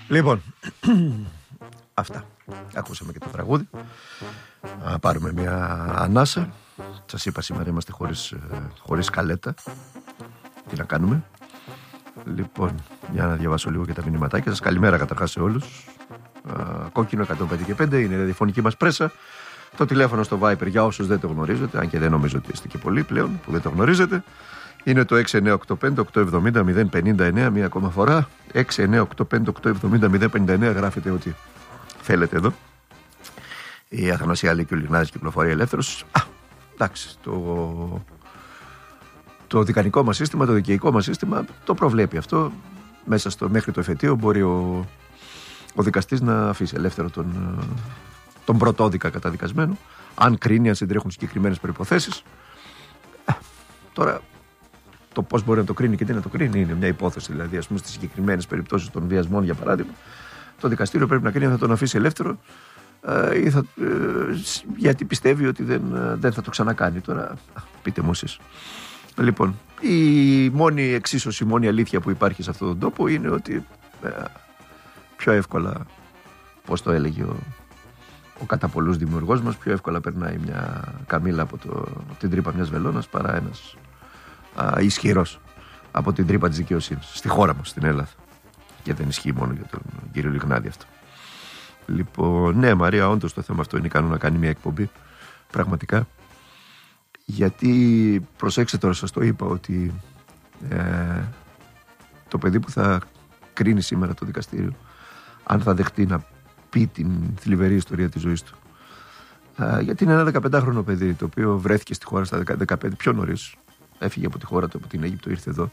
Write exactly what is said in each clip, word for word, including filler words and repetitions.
Λοιπόν, αυτά. Ακούσαμε και το τραγούδι. Να πάρουμε μια ανάσα. Σας είπα σήμερα είμαστε χωρίς, χωρίς καλέτα. Τι να κάνουμε. Λοιπόν, για να διαβάσω λίγο και τα μηνυματάκια σας. Καλημέρα καταρχάς σε όλους. Κόκκινο εκατόν πέντε και πέντε είναι η ραδιοφωνική μας πρέσα. Το τηλέφωνο στο Viper για όσους δεν το γνωρίζετε, αν και δεν νομίζω ότι είστε και πολλοί πλέον που δεν το γνωρίζετε, είναι το έξι εννιά οκτώ πέντε οκτώ επτά μηδέν μηδέν πέντε εννιά. Μία ακόμα φορά, έξι εννιά οκτώ πέντε οκτώ επτά μηδέν μηδέν πέντε εννιά. Γράφετε ό,τι θέλετε εδώ. Η Αθανασία λέει και ο Λιγνάδης κυκλοφορεί ελεύθερος. Α, εντάξει, το, το δικανικό μας σύστημα, το δικαιικό μας σύστημα το προβλέπει αυτό. Μέσα στο, μέχρι το εφετείο μπορεί ο, ο δικαστής να αφήσει ελεύθερο τον, τον πρωτόδικα καταδικασμένο, αν κρίνει, αν συντρέχουν συγκεκριμένες προϋποθέσεις. Τώρα, το πώς μπορεί να το κρίνει και τι να το κρίνει είναι μια υπόθεση. Δηλαδή, ας πούμε, στις συγκεκριμένες περιπτώσεις των βιασμών, για παράδειγμα, το δικαστήριο πρέπει να κρίνει αν θα τον αφήσει ελεύθερο ε, ή θα, ε, γιατί πιστεύει ότι δεν, δεν θα το ξανακάνει. Τώρα, α, πείτε μου εσείς. Λοιπόν, η μόνη εξίσωση, η μόνη αλήθεια που υπάρχει σε αυτόν τον τόπο είναι ότι ε, πιο εύκολα, πώς το έλεγε ο, ο κατά πολλούς δημιουργός μας, πιο εύκολα περνάει μια καμήλα από το, την τρύπα μιας βελόνας παρά ένας α, ισχυρός από την τρύπα της δικαιοσύνης. Στη χώρα μας, στην Ελλάδα. Και δεν ισχύει μόνο για τον κύριο Λιγνάδη αυτό. Λοιπόν, ναι, Μαρία, όντως το θέμα αυτό είναι ικανό να κάνει μια εκπομπή. Πραγματικά. Γιατί, προσέξτε τώρα, σας το είπα, ότι ε, το παιδί που θα κρίνει σήμερα το δικαστήριο, αν θα δεχτεί να πει την θλιβερή ιστορία της ζωής του. Ε, γιατί είναι ένα δεκαπεντάχρονο παιδί, το οποίο βρέθηκε στη χώρα στα δεκαπέντε πιο νωρίς. Έφυγε από τη χώρα του, από την Αίγυπτο, ήρθε εδώ.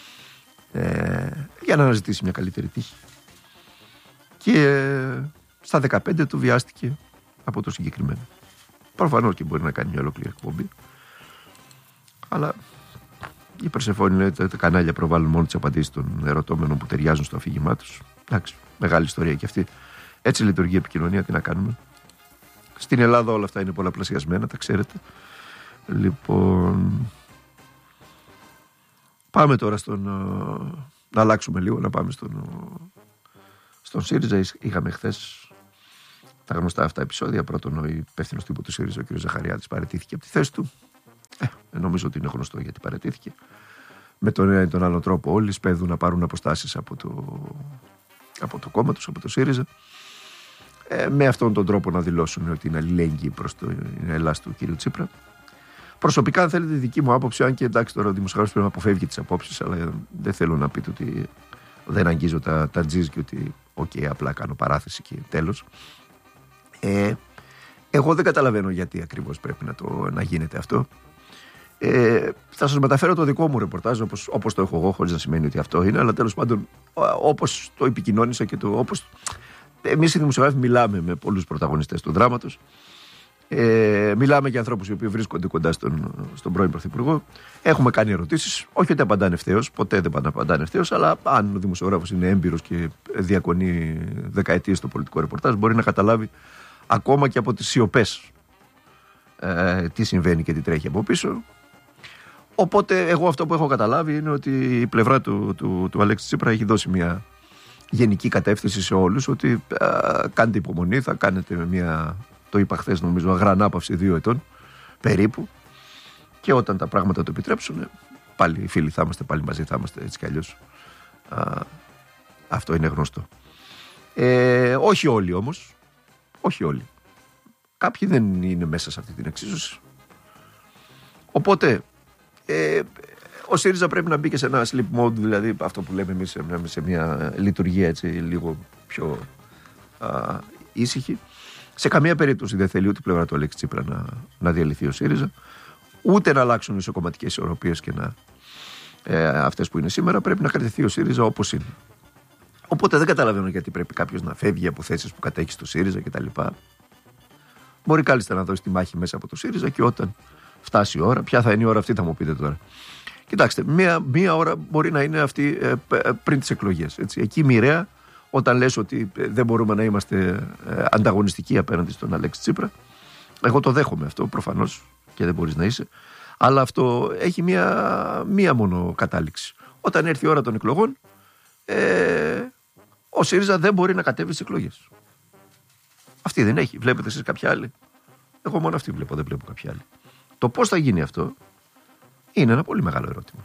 Ε, για να αναζητήσει μια καλύτερη τύχη. Και ε, στα δεκαπέντε του βιάστηκε από το συγκεκριμένο. Προφανώς και μπορεί να κάνει μια ολόκληρη εκπομπή. Αλλά η Περσεφόνη λέει ότι τα κανάλια προβάλλουν μόνο τις απαντήσεις των ερωτώμενων που ταιριάζουν στο αφήγημά τους. Εντάξει, μεγάλη ιστορία και αυτή. Έτσι λειτουργεί η επικοινωνία, τι να κάνουμε. Στην Ελλάδα όλα αυτά είναι πολλαπλασιασμένα, τα ξέρετε. Λοιπόν, πάμε τώρα στον, να αλλάξουμε λίγο, να πάμε στον, στον ΣΥΡΙΖΑ. Είχαμε χθες τα γνωστά αυτά επεισόδια. Πρώτον, ο υπεύθυνος τύπου του ΣΥΡΙΖΑ, ο κ. Ζαχαριάδης, παραιτήθηκε από τη θέση του. Ε, νομίζω ότι είναι γνωστό γιατί παραιτήθηκε. Με τον ένα ή τον άλλο τρόπο όλοι σπέδουν να πάρουν αποστάσεις από το, από το κόμμα τους, από το ΣΥΡΙΖΑ. Ε, με αυτόν τον τρόπο να δηλώσουν ότι είναι αλληλέγγυοι προς το Ελλάς του κ. Τσίπρα. Προσωπικά, αν θέλετε, δική μου άποψη, αν και εντάξει τώρα ο δημοσιογράφος πρέπει να αποφεύγει τις απόψεις, αλλά δεν θέλω να πείτε ότι δεν αγγίζω τα, τα τζιζ και ότι οκ, okay, απλά κάνω παράθεση και τέλος. Ε, εγώ δεν καταλαβαίνω γιατί ακριβώς πρέπει να, το, να γίνεται αυτό. Ε, θα σας μεταφέρω το δικό μου ρεπορτάζ όπως, όπως το έχω εγώ, χωρίς να σημαίνει ότι αυτό είναι, αλλά τέλος πάντων όπως το επικοινώνησα και το όπως. Εμείς οι δημοσιογράφοι μιλάμε με πολλούς πρωταγωνιστές του δράματος. Ε, μιλάμε για ανθρώπους οι οποίοι βρίσκονται κοντά στον, στον πρώην Πρωθυπουργό. Έχουμε κάνει ερωτήσεις, όχι ότι απαντάνε ευθέως, ποτέ δεν απαντάνε ευθέως, αλλά αν ο δημοσιογράφος είναι έμπειρος και διακονεί δεκαετίες στο πολιτικό ρεπορτάζ, μπορεί να καταλάβει ακόμα και από τις σιωπές ε, τι συμβαίνει και τι τρέχει από πίσω. Οπότε εγώ αυτό που έχω καταλάβει είναι ότι η πλευρά του, του, του Αλέξη Τσίπρα έχει δώσει μια γενική κατεύθυνση σε όλους ότι α, κάντε υπομονή, θα κάνετε μια, το είπα χθες νομίζω, αγρανάπαυση δύο ετών περίπου, και όταν τα πράγματα το επιτρέψουν πάλι φίλοι θα είμαστε, πάλι μαζί θα είμαστε, έτσι κι αλλιώς α, αυτό είναι γνωστό. Ε, όχι όλοι όμως, όχι όλοι. Κάποιοι δεν είναι μέσα σε αυτή την εξίσωση. Οπότε ε, ο ΣΥΡΙΖΑ πρέπει να μπει και σε ένα sleep mode, δηλαδή αυτό που λέμε εμείς, σε μια λειτουργία έτσι λίγο πιο α, ήσυχη. Σε καμία περίπτωση δεν θέλει ούτε η πλευρά του Αλέξη Τσίπρα να, να διαλυθεί ο ΣΥΡΙΖΑ, ούτε να αλλάξουν οι ισοκομματικές ισορροπίες και να, ε, αυτές που είναι σήμερα. Πρέπει να κρατηθεί ο ΣΥΡΙΖΑ όπως είναι. Οπότε δεν καταλαβαίνω γιατί πρέπει κάποιος να φεύγει από θέσεις που κατέχει στο ΣΥΡΙΖΑ κτλ. Μπορεί κάλλιστα να δώσει τη μάχη μέσα από το ΣΥΡΙΖΑ και όταν φτάσει η ώρα, ποια θα είναι η ώρα αυτή θα μου πείτε τώρα. Κοιτάξτε, μία, μία ώρα μπορεί να είναι αυτή ε, πριν τις εκλογές. Έτσι. Εκεί μοιραία, όταν λες ότι δεν μπορούμε να είμαστε ε, ανταγωνιστικοί απέναντι στον Αλέξη Τσίπρα, εγώ το δέχομαι αυτό προφανώς και δεν μπορείς να είσαι, αλλά αυτό έχει μία, μία μόνο κατάληξη. Όταν έρθει η ώρα των εκλογών, ε, ο ΣΥΡΙΖΑ δεν μπορεί να κατέβει στις εκλογές. Αυτή δεν έχει. Βλέπετε εσείς κάποια άλλη? Εγώ μόνο αυτή βλέπω, δεν βλέπω κάποια άλλη. Το πώς θα γίνει αυτό είναι ένα πολύ μεγάλο ερώτημα.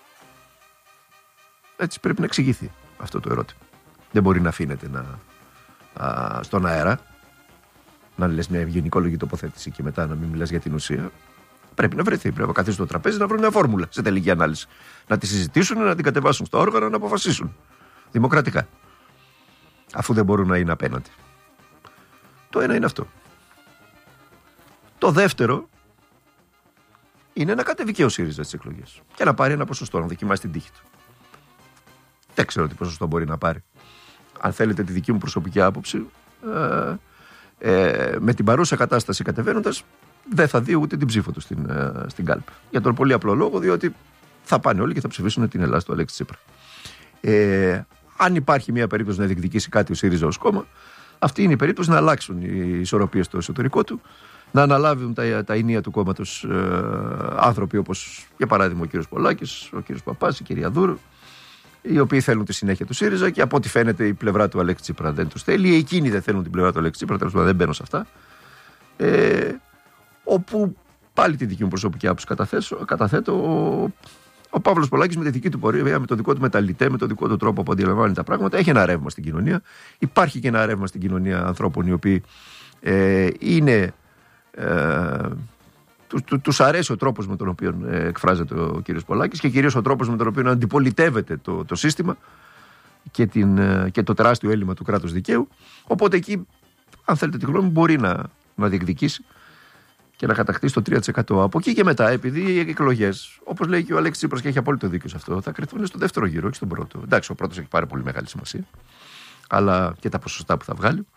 Έτσι πρέπει να εξηγηθεί αυτό το ερώτημα. Δεν μπορεί να αφήνεται να, α, στον αέρα, να λες μια γενικόλογη τοποθέτηση και μετά να μην μιλάς για την ουσία. Πρέπει να βρεθεί. Πρέπει να καθίσει στο τραπέζι να βρουν μια φόρμουλα σε τελική ανάλυση. Να τη συζητήσουν, να την κατεβάσουν στα όργανα, να αποφασίσουν. Δημοκρατικά. Αφού δεν μπορούν να είναι απέναντι. Το ένα είναι αυτό. Το δεύτερο είναι να κατέβει και ο ΣΥΡΙΖΑ στις εκλογές και να πάρει ένα ποσοστό, να δοκιμάσει την τύχη του. Δεν ξέρω τι ποσοστό μπορεί να πάρει. Αν θέλετε τη δική μου προσωπική άποψη, ε, ε, με την παρούσα κατάσταση κατεβαίνοντας, δεν θα δει ούτε την ψήφο του στην, ε, στην κάλπη. Για τον πολύ απλό λόγο, διότι θα πάνε όλοι και θα ψηφίσουν την Ελλάδα του Αλέξη Τσίπρα. Ε, αν υπάρχει μια περίπτωση να διεκδικήσει κάτι ο ΣΥΡΙΖΑ ως κόμμα, αυτή είναι η περίπτωση να αλλάξουν οι ισορροπίες στο εσωτερικό του, να αναλάβουν τα, τα ηνία του κόμματος ε, άνθρωποι όπως για παράδειγμα ο κύριος Πολάκης, ο κύριος Παπάς, η κυρία Δούρου, οι οποίοι θέλουν τη συνέχεια του ΣΥΡΙΖΑ και από ό,τι φαίνεται η πλευρά του Αλέξη Τσίπρα δεν τους θέλει, ή εκείνοι δεν θέλουν την πλευρά του Αλέξη Τσίπρα, τέλος πάντων δεν μπαίνω σε αυτά. Ε, όπου πάλι τη δική μου προσωπική άποψη καταθέτω, ο, ο Παύλος Πολάκης με τη δική του πορεία, με το δικό του μεταλλητέ, με το δικό του τρόπο που αντιλαμβάνει τα πράγματα, έχει ένα ρεύμα στην κοινωνία. Υπάρχει και ένα ρεύμα στην κοινωνία ανθρώπων οι οποίοι ε, είναι. Ε, του, του, τους αρέσει ο τρόπος με τον οποίο ε, εκφράζεται ο κύριος Πολάκης και κυρίως ο τρόπος με τον οποίο αντιπολιτεύεται το, το σύστημα και, την, ε, και το τεράστιο έλλειμμα του κράτους δικαίου. Οπότε εκεί, αν θέλετε τη γνώμη, μπορεί να, να διεκδικήσει και να κατακτήσει το τρία τοις εκατό. Από εκεί και μετά, επειδή οι εκλογές, όπως λέει και ο Αλέξης Τσίπρας και έχει απόλυτο δίκιο σε αυτό, θα κρυθούν στο δεύτερο γύρο, όχι στον πρώτο. Εντάξει, ο πρώτος έχει πάρει πολύ μεγάλη σημασία, αλλά και τα ποσοστά που θα βγάλει.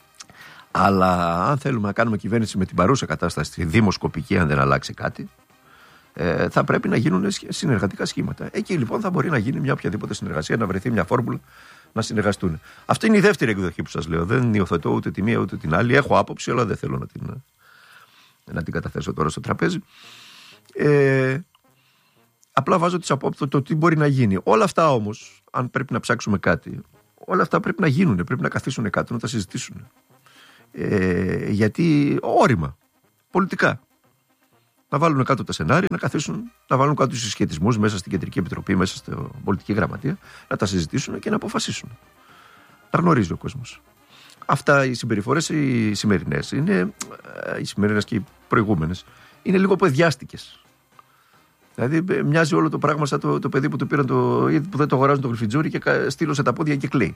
Αλλά αν θέλουμε να κάνουμε κυβέρνηση με την παρούσα κατάσταση δημοσκοπική, αν δεν αλλάξει κάτι, ε, θα πρέπει να γίνουν συνεργατικά σχήματα. Εκεί λοιπόν θα μπορεί να γίνει μια οποιαδήποτε συνεργασία, να βρεθεί μια φόρμουλα να συνεργαστούν. Αυτή είναι η δεύτερη εκδοχή που σας λέω. Δεν υιοθετώ ούτε τη μία ούτε την άλλη. Έχω άποψη, αλλά δεν θέλω να την, να την καταθέσω τώρα στο τραπέζι. Ε, απλά βάζω τις απόψεις, το, το τι μπορεί να γίνει. Όλα αυτά όμως, αν πρέπει να ψάξουμε κάτι, όλα αυτά πρέπει να γίνουν, πρέπει να καθίσουν κάτω, να τα συζητήσουν. Ε, γιατί όρημα πολιτικά να βάλουν κάτω τα σενάρια, να καθίσουν, να βάλουν κάτω τους συσχετισμούς μέσα στην Κεντρική Επιτροπή, μέσα στην Πολιτική Γραμματεία, να τα συζητήσουν και να αποφασίσουν. Να γνωρίζει ο κόσμος. Αυτά οι συμπεριφορές οι σημερινές είναι, οι σημερινές και οι προηγούμενες, είναι λίγο παιδιάστικες. Δηλαδή μοιάζει όλο το πράγμα σαν το, το παιδί που του πήραν το, που δεν το αγοράζουν το γλυφιτζούρι και στείλωσε τα πόδια και κλαίει.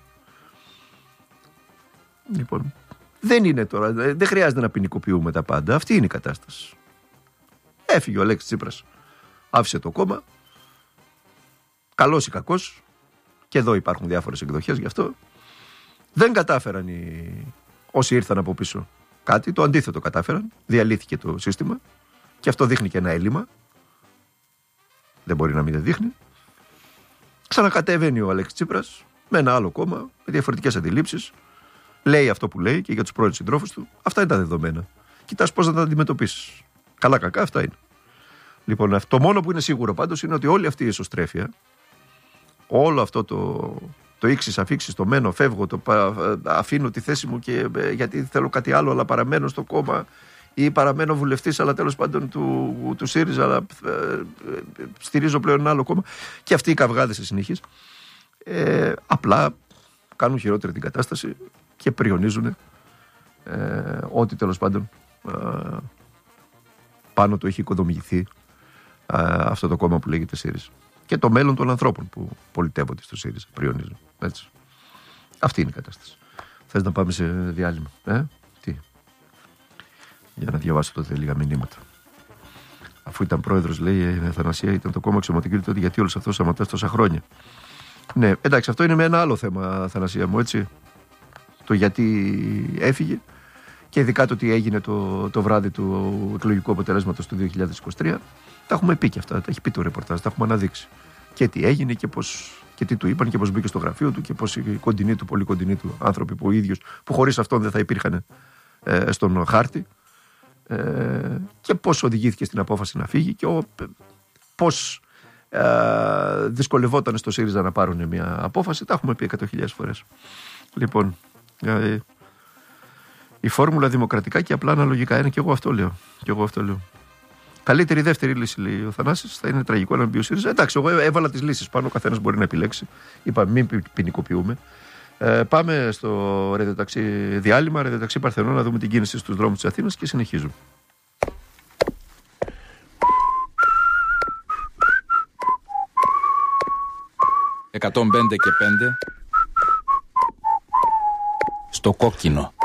Λοιπόν, δεν είναι τώρα, δεν χρειάζεται να ποινικοποιούμε τα πάντα. Αυτή είναι η κατάσταση. Έφυγε ο Αλέξης Τσίπρας. Άφησε το κόμμα. Καλός ή κακός. Και εδώ υπάρχουν διάφορες εκδοχές γι' αυτό. Δεν κατάφεραν οι... όσοι ήρθαν από πίσω κάτι. Το αντίθετο κατάφεραν. Διαλύθηκε το σύστημα. Και αυτό δείχνει και ένα έλλειμμα. Δεν μπορεί να μην δεν δείχνει. Ξανακατεβαίνει ο Αλέξης Τσίπρας με ένα άλλο κόμμα, με διαφορετικές αντιλήψεις. Λέει αυτό που λέει και για τους πρώην συντρόφους του. Αυτά είναι τα δεδομένα. Κοιτάς πώς να τα αντιμετωπίσεις. Καλά, κακά, αυτά είναι. Λοιπόν, το μόνο που είναι σίγουρο πάντως είναι ότι όλη αυτή η εσωστρέφεια, όλο αυτό το, το ήξεις, αφήξεις, το μένω, φεύγω, το αφήνω τη θέση μου και, γιατί θέλω κάτι άλλο, αλλά παραμένω στο κόμμα, ή παραμένω βουλευτής, αλλά τέλος πάντων του, του ΣΥΡΙΖΑ, αλλά ε, στηρίζω πλέον ένα άλλο κόμμα. Και αυτοί οι καυγάδες σε συνεχείς, ε, απλά κάνουν χειρότερη την κατάσταση και πριονίζουν ε, ότι τέλος πάντων ε, πάνω του έχει οικοδομηθεί ε, αυτό το κόμμα που λέγεται ΣΥΡΙΖΑ. Και το μέλλον των ανθρώπων που πολιτεύονται στο ΣΥΡΙΖΑ πριονίζουν. Έτσι. Αυτή είναι η κατάσταση. Θες να πάμε σε διάλειμμα? Ε? Τι? Για να διαβάσω τότε λίγα μηνύματα. Αφού ήταν πρόεδρος, λέει, η Αθανασία ήταν το κόμμα αξιωματική τότε, γιατί όλος αυτός σταματάς τόσα χρόνια. Ναι, εντάξει, αυτό είναι με ένα άλλο θέμα, Αθανασία μου, έτσι. Το γιατί έφυγε και ειδικά το τι έγινε το, το βράδυ του εκλογικού αποτελέσματος του δύο χιλιάδες είκοσι τρία. Τα έχουμε πει και αυτά, τα έχει πει το ρεπορτάζ, τα έχουμε αναδείξει. Και τι έγινε και, πώς, και τι του είπαν και πώς μπήκε στο γραφείο του και πώς οι κοντινοί του, πολύ κοντινοί του άνθρωποι που ο ίδιος, που χωρίς αυτόν δεν θα υπήρχαν ε, στον χάρτη, ε, και πώς οδηγήθηκε στην απόφαση να φύγει και ο, πώς ε, δυσκολευόταν στο ΣΥΡΙΖΑ να πάρουν μια απόφαση. Τα έχουμε πει εκατό χιλιάδες φορές. Λοιπόν, ε, η φόρμουλα δημοκρατικά και απλά αναλογικά είναι, και εγώ αυτό λέω. Και εγώ αυτό λέω. Καλύτερη δεύτερη λύση, λέει ο Θανάσης. Θα είναι τραγικό να μπει ο ΣΥΡΙΖΑ. Εντάξει, εγώ έβαλα τις λύσεις πάνω. Ο καθένας μπορεί να επιλέξει. Είπα, μην ποινικοποιούμε. Ε, πάμε στο ρεδοταξί διάλειμμα, ρεδοταξί Παρθενών, να δούμε την κίνηση στους δρόμους της Αθήνας και συνεχίζουμε. εκατόν πέντε και πέντε στο κόκκινο.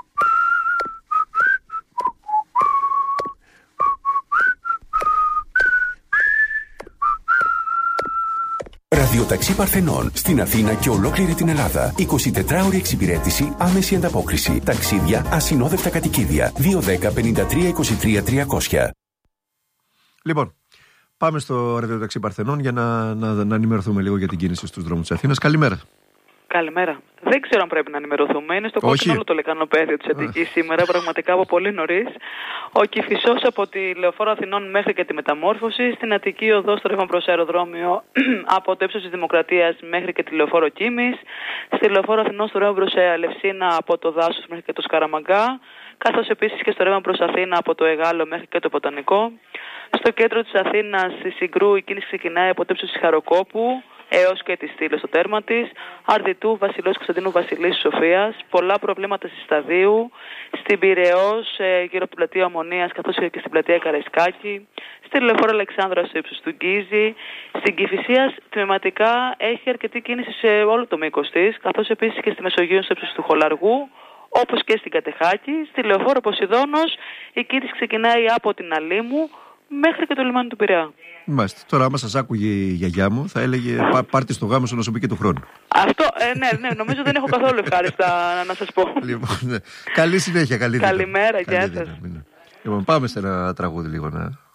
Ραδιοταξί Παρθενών στην Αθήνα και ολόκληρη την Ελλάδα. εικοσιτετράωρη εξυπηρέτηση, άμεση ανταπόκριση. Ταξίδια, ασυνόδευτα κατοικίδια. δύο δέκα πενήντα τρία είκοσι τρία τριακόσια. Λοιπόν, πάμε στο Ραδιοταξί Παρθενών για να, να, να ενημερωθούμε λίγο για την κίνηση στους δρόμους της Αθήνας. Καλημέρα. Καλημέρα. Δεν ξέρω αν πρέπει να ενημερωθούμε. Είναι στο κόκκινο όλο το λεκανοπέδιο της Αττικής σήμερα, πραγματικά από πολύ νωρίς. Ο Κηφισός από τη Λεωφόρο Αθηνών μέχρι και τη Μεταμόρφωση. Στην Αττική οδό στο ρεύμα προς αεροδρόμιο από το ύψος της Δημοκρατίας μέχρι και τη Λεωφόρο Κίμης. Στη Λεωφόρο Αθηνών στο ρεύμα προς Αλευσίνα από το Δάσος μέχρι και το Σκαραμαγκά. Καθώς επίσης και στο ρεύμα προς Αθήνα από το Εγάλο μέχρι και το Ποτανικό. Στο κέντρο της Αθήνας, στη Συγκρού, η κίνηση ξεκινάει από το ύψος της Χαροκόπου έως και τη Στήλη στο τέρμα της, Αρδιτού, Βασιλός Κωνσταντίνου Βασιλής Σοφίας, πολλά προβλήματα στη Σταδίου, στην Πειραιώς, γύρω από την πλατεία Ομονίας, καθώς και στην πλατεία Καραϊσκάκη, στη Λεωφόρο Αλεξάνδρα στο ύψος του Γκίζη, στην Κηφισίας τμηματικά έχει αρκετή κίνηση σε όλο το μήκος της, καθώς επίσης και στη Μεσογείο στο ύψος του Χολαργού, όπως και στην Κατεχάκη. Στη Λεωφόρο Ποσειδώνος η κίνηση ξεκινάει από την Αλήμου μέχρι και το λιμάνι του Πειραιά. Μάλιστα. Τώρα, άμα σας άκουγε η γιαγιά μου, θα έλεγε πά, πάρτε στο γάμο σου να σου πει και του χρόνου. Αυτό, ε, ναι, ναι, νομίζω δεν έχω καθόλου ευχάριστα να σας πω. Λοιπόν, ναι. Καλή συνέχεια, καλή Καλημέρα, γεια σας. Λοιπόν, πάμε σε ένα τραγούδι λίγο να...